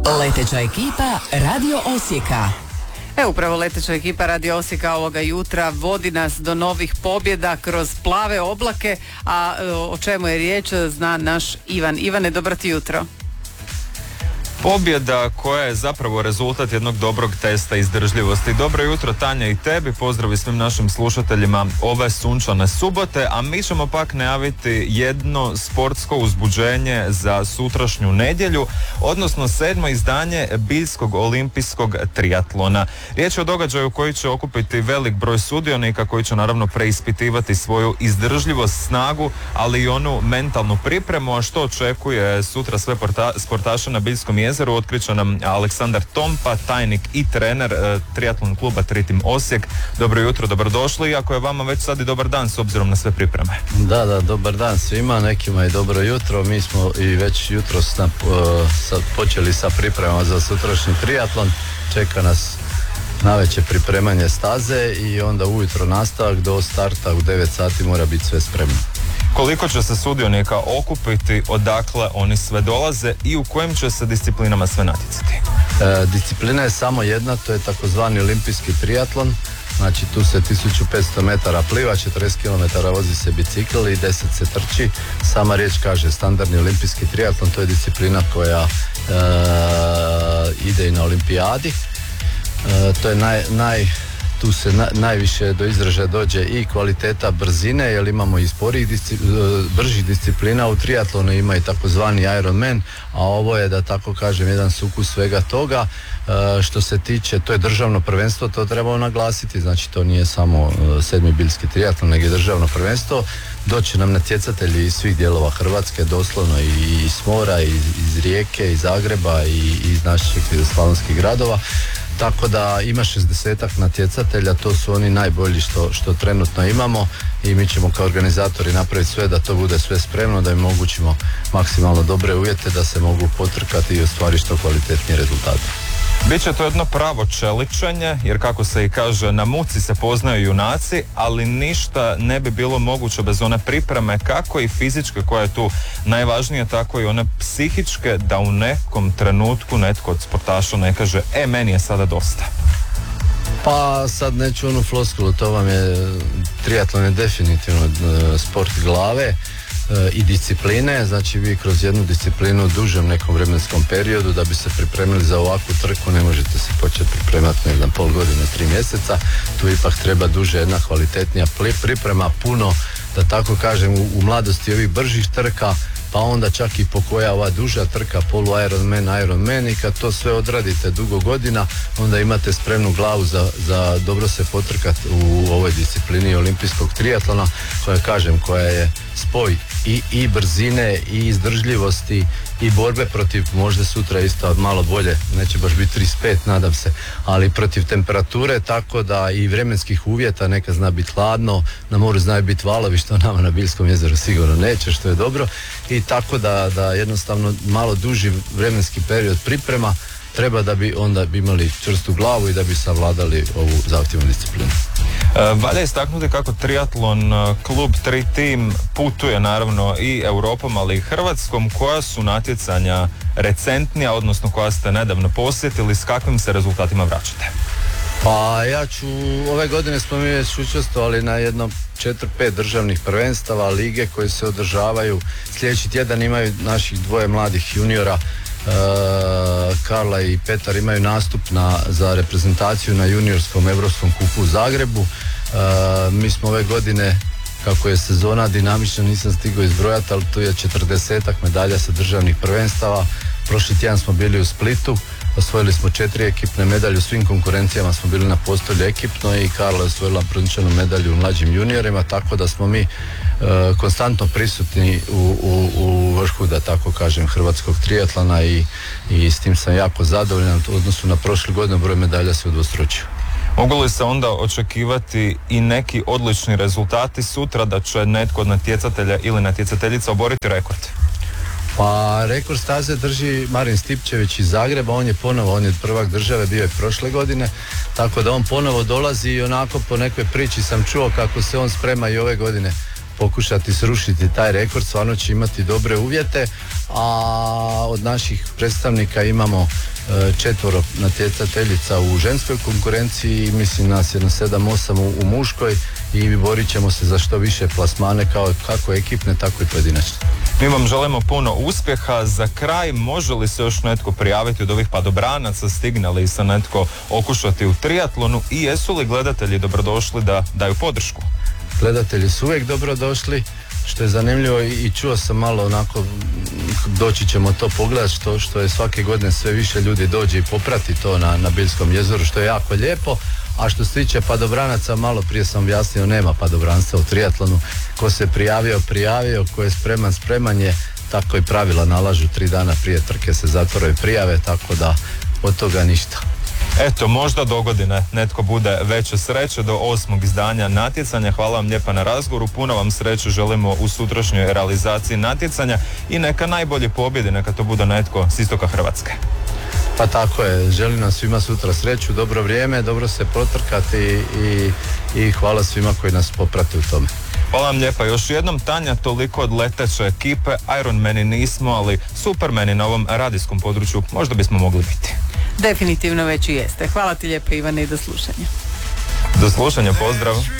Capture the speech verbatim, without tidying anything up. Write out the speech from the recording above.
Leteća ekipa Radio Osijeka. E, upravo leteća ekipa Radio Osijeka ovoga jutra vodi nas do novih pobjeda kroz plave oblake, a o čemu je riječ zna naš Ivan. Ivane, dobro ti jutro. Pobjeda koja je zapravo rezultat jednog dobrog testa izdržljivosti. Dobro jutro Tanja i tebi, pozdrav i svim našim slušateljima ove sunčane subote, a mi ćemo pak najaviti jedno sportsko uzbuđenje za sutrašnju nedjelju, odnosno sedmo izdanje Biljskog olimpijskog trijatlona. Riječ je o događaju koji će okupiti velik broj sudionika koji će naravno preispitivati svoju izdržljivost, snagu, ali i onu mentalnu pripremu, a što očekuje sutra sve porta- sportaše na Biljskom jezeru. Otkrit će nam Aleksandar Tompa, tajnik i trener e, trijatlon kluba Tritim Osijek. Dobro jutro, dobrodošli, iako je vama već sad i dobar dan s obzirom na sve pripreme. Da, da, dobar dan svima, nekima je dobro jutro. Mi smo i već jutros na, uh, sad počeli sa pripremama za sutrašnji trijatlon. Čeka nas navečer pripremanje staze i onda ujutro nastavak do starta u devet sati mora biti sve spremno. Koliko će se sudionika okupiti, odakle oni sve dolaze i u kojim će se disciplinama sve natjecati? E, disciplina je samo jedna, to je takozvani olimpijski trijatlon. Znači tu se tisuću petsto metara pliva, četrdeset kilometara vozi se bicikl i deset se trči. Sama riječ kaže standardni olimpijski trijatlon, to je disciplina koja e, ide i na olimpijadi. E, to je naj, naj tu se na, najviše do izražaja dođe i kvaliteta brzine, jer imamo i sporih disci, bržih disciplina u trijatlonu, ima i takozvani Ironman, a ovo je, da tako kažem, jedan sukus svega toga. E, što se tiče, to je državno prvenstvo, to trebamo naglasiti, znači to nije samo e, sedmi biljski trijatlon, nego je državno prvenstvo. Doći nam natjecatelji iz svih dijelova Hrvatske, doslovno i iz mora, i iz Rijeke, iz Zagreba i iz naših slavonskih gradova. Tako da ima šezdesetak natjecatelja, to su oni najbolji što, što trenutno imamo i mi ćemo kao organizatori napraviti sve da to bude sve spremno, da im omogućimo maksimalno dobre uvjete da se mogu potrkati i ostvariti što kvalitetnije rezultate. Biće to jedno pravo čeličenje, jer kako se i kaže, na muci se poznaju junaci, ali ništa ne bi bilo moguće bez one pripreme, kako i fizičke koja je tu najvažnija, tako i one psihičke, da u nekom trenutku netko od sportaša ne kaže, e, meni je sada dosta. Pa sad neću onu floskulu, to vam je, trijatlon je definitivno sport glave i discipline, znači vi kroz jednu disciplinu u dužem nekom vremenskom periodu da bi se pripremili za ovakvu trku ne možete se početi pripremati ne znam pol godine, tri mjeseca, tu ipak treba duže jedna kvalitetnija priprema, puno, da tako kažem, u, u mladosti ovih bržih trka, pa onda čak i po koja ova duža trka, polu Ironman, Ironman, i kad to sve odradite dugo godina, onda imate spremnu glavu za, za dobro se potrkati u ovoj disciplini olimpijskog trijatlona, koja, kažem, koja je spoj i, i brzine i izdržljivosti i borbe protiv, možda sutra isto malo bolje, neće baš biti trideset pet, nadam se, ali protiv temperature, tako da i vremenskih uvjeta, neka zna biti hladno, na moru znaju biti valovi, što nama na Biljskom jezeru sigurno neće, što je dobro, i tako da, da jednostavno malo duži vremenski period priprema treba da bi onda bi imali čvrstu glavu i da bi savladali ovu zahtjevnu disciplinu. E, valja istaknuti kako trijatlon klub Tritim putuje naravno i Europom, ali i Hrvatskom. Koja su natjecanja recentnija, odnosno koja ste nedavno posjetili, s kakvim se rezultatima vraćate? Pa ja ću, ove godine smo mi već učestvovali na jednom četiri pet državnih prvenstava, lige koje se održavaju. Sljedeći tjedan imaju naših dvoje mladih juniora, Uh, Karla i Petar imaju nastup na, za reprezentaciju na juniorskom Europskom kupu u Zagrebu. Uh, mi smo ove godine, kako je sezona dinamična, nisam stigao izbrojati, ali tu je četrdesetak medalja sa državnih prvenstava. Prošli tjedan smo bili u Splitu, osvojili smo četiri ekipne medalje, u svim konkurencijama smo bili na postolju ekipno i Karla je osvojila brončanu medalju u mlađim juniorima, tako da smo mi e, konstantno prisutni u, u, u vrhu, da tako kažem, hrvatskog trijatlona i, i s tim sam jako zadovoljan. U odnosu na prošlu godinu broj medalja se udvostručio. Mogu li se onda očekivati i neki odlični rezultati sutra, da će netko od natjecatelja ili natjecateljica oboriti rekord? Pa rekord staze drži Marin Stipčević iz Zagreba, on je ponovo, on je prvak države, bio je prošle godine, tako da on ponovo dolazi i onako po nekoj priči sam čuo kako se on sprema i ove godine pokušati srušiti taj rekord, stvarno će imati dobre uvjete, a od naših predstavnika imamo četvoro natjecateljica u ženskoj konkurenciji i mislim nas jedno sedam osam u, u muškoj i borit ćemo se za što više plasmane kao kako ekipne tako i pojedinačne. Mi vam želimo puno uspjeha. Za kraj, može li se još netko prijaviti od ovih padobranaca, stigne li se netko okušati u triatlonu i jesu li gledatelji dobrodošli da daju podršku? Gledatelji su uvijek dobrodošli, što je zanimljivo i čuo sam malo onako, doći ćemo to pogledati, što, što je svake godine sve više ljudi dođe i poprati to na, na Biljskom jezeru, što je jako lijepo. A što se tiče padobranaca, malo prije sam objasnio, nema padobranstva u triatlonu. Ko se prijavio, prijavio, ko je spreman, spreman je, tako i pravila nalažu, tri dana prije trke se zatvaraju prijave, tako da od toga ništa. Eto, možda dogodine netko bude veće sreće do osmog izdanja natjecanja. Hvala vam lijepa na razgovoru, puno vam sreće želimo u sutrašnjoj realizaciji natjecanja i neka najbolje pobjede, neka to bude netko s istoka Hrvatske. Pa tako je, želim nam svima sutra sreću, dobro vrijeme, dobro se protrkati i, i hvala svima koji nas poprate u tome. Hvala vam lijepa. Još jednom, Tanja, toliko od leteće ekipe. Ironmani nismo, ali Supermani na ovom radijskom području možda bismo mogli biti. Definitivno već i jeste. Hvala ti lijepo, Ivane, i do slušanja. Do slušanja, pozdrav.